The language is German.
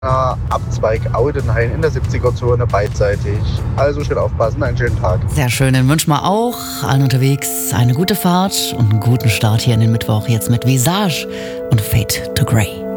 Abzweig Audenhain in der 70er-Zone beidseitig. Also schön aufpassen, einen schönen Tag. Sehr schön, den wünschen wir auch allen unterwegs eine gute Fahrt und einen guten Start hier in den Mittwoch jetzt mit Visage und Fade to Grey.